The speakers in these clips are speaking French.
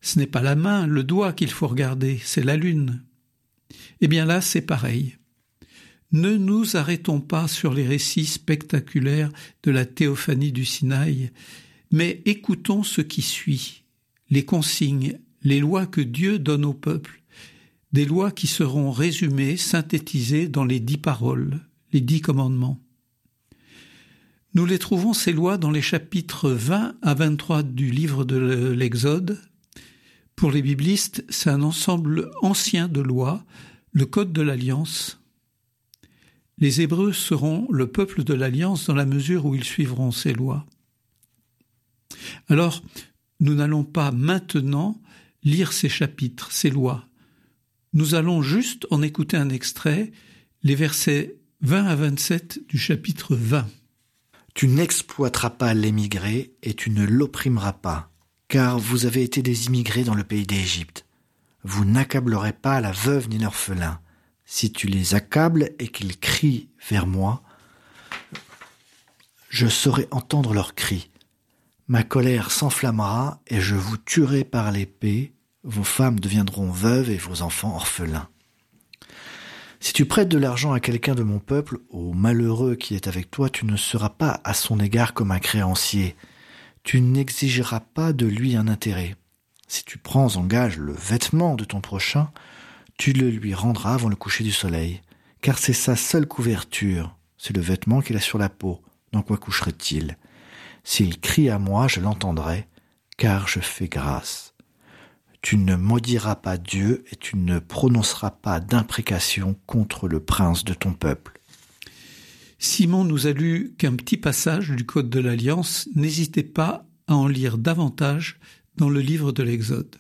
Ce n'est pas la main, le doigt qu'il faut regarder, c'est la lune. Eh bien là, c'est pareil. Ne nous arrêtons pas sur les récits spectaculaires de la théophanie du Sinaï, mais écoutons ce qui suit, les consignes, les lois que Dieu donne au peuple, des lois qui seront résumées, synthétisées dans les 10 paroles, les 10 commandements. Nous les trouvons, ces lois, dans les chapitres 20 à 23 du livre de l'Exode. Pour les biblistes, c'est un ensemble ancien de lois, le Code de l'Alliance. Les Hébreux seront le peuple de l'Alliance dans la mesure où ils suivront ces lois. Alors, nous n'allons pas maintenant lire ces chapitres, ces lois. Nous allons juste en écouter un extrait, les versets 20 à 27 du chapitre 20. Tu n'exploiteras pas l'émigré et tu ne l'opprimeras pas, car vous avez été des immigrés dans le pays d'Égypte. Vous n'accablerez pas la veuve ni l'orphelin. Si tu les accables et qu'ils crient vers moi, je saurai entendre leurs cris. Ma colère s'enflammera et je vous tuerai par l'épée. Vos femmes deviendront veuves et vos enfants orphelins. Si tu prêtes de l'argent à quelqu'un de mon peuple, au malheureux qui est avec toi, tu ne seras pas à son égard comme un créancier. Tu n'exigeras pas de lui un intérêt. Si tu prends en gage le vêtement de ton prochain, tu le lui rendras avant le coucher du soleil, car c'est sa seule couverture, c'est le vêtement qu'il a sur la peau. Dans quoi coucherait-il ? S'il crie à moi, je l'entendrai, car je fais grâce. Tu ne maudiras pas Dieu et tu ne prononceras pas d'imprécation contre le prince de ton peuple. Simon nous a lu qu'un petit passage du Code de l'Alliance, n'hésitez pas à en lire davantage dans le livre de l'Exode.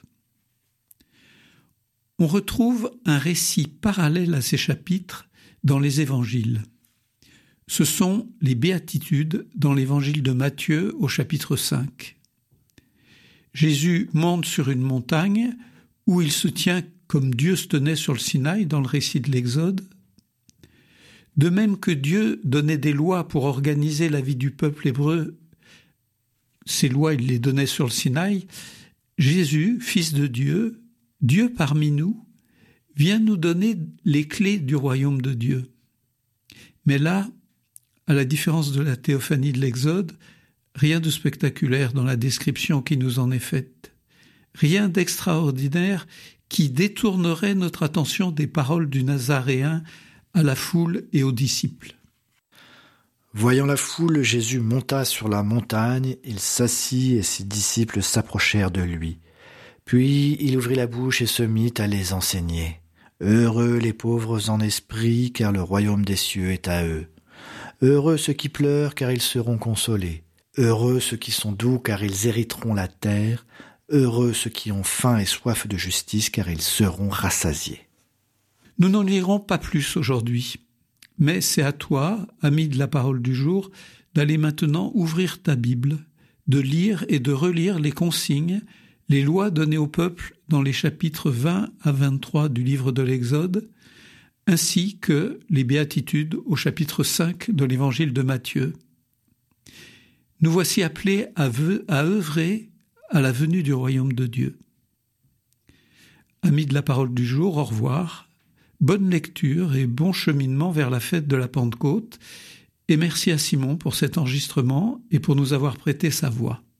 On retrouve un récit parallèle à ces chapitres dans les évangiles. Ce sont les béatitudes dans l'évangile de Matthieu au chapitre 5. Jésus monte sur une montagne où il se tient comme Dieu se tenait sur le Sinaï dans le récit de l'Exode. De même que Dieu donnait des lois pour organiser la vie du peuple hébreu, ces lois il les donnait sur le Sinaï, Jésus, fils de Dieu, Dieu parmi nous, vient nous donner les clés du royaume de Dieu. Mais là, à la différence de la théophanie de l'Exode, rien de spectaculaire dans la description qui nous en est faite. Rien d'extraordinaire qui détournerait notre attention des paroles du Nazaréen à la foule et aux disciples. Voyant la foule, Jésus monta sur la montagne, il s'assit et ses disciples s'approchèrent de lui. Puis il ouvrit la bouche et se mit à les enseigner. Heureux les pauvres en esprit, car le royaume des cieux est à eux. Heureux ceux qui pleurent, car ils seront consolés. Heureux ceux qui sont doux, car ils hériteront la terre. Heureux ceux qui ont faim et soif de justice, car ils seront rassasiés. Nous n'en lirons pas plus aujourd'hui, mais c'est à toi, ami de la parole du jour, d'aller maintenant ouvrir ta Bible, de lire et de relire les consignes, les lois données au peuple dans les chapitres 20 à 23 du livre de l'Exode, ainsi que les béatitudes au chapitre 5 de l'évangile de Matthieu. Nous voici appelés à œuvrer à la venue du royaume de Dieu. Amis de la parole du jour, au revoir, bonne lecture et bon cheminement vers la fête de la Pentecôte, et merci à Simon pour cet enregistrement et pour nous avoir prêté sa voix.